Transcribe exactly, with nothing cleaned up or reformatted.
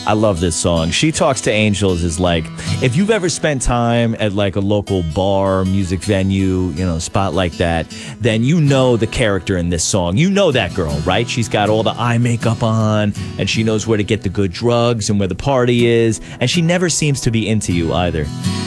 I love this song. She Talks to Angels is like, if you've ever spent time at like a local bar, music venue, you know, spot like that, then you know the character in this song. You know that girl, right? She's got all the eye makeup on, and she knows where to get the good drugs and where the party is, and she never seems to be into you either.